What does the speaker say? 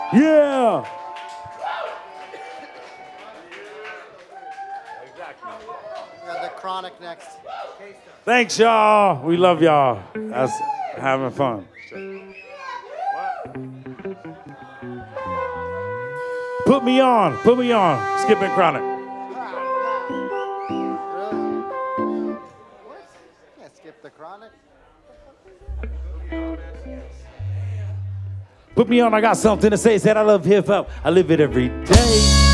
Yeah. We got the Chronic next. Thanks, y'all. We love y'all. That's having fun. Put me on. Put me on. Skip and Chronic. What? Can't skip the Chronic. Put me on. I got something to say. Said I love hip hop. I live it every day.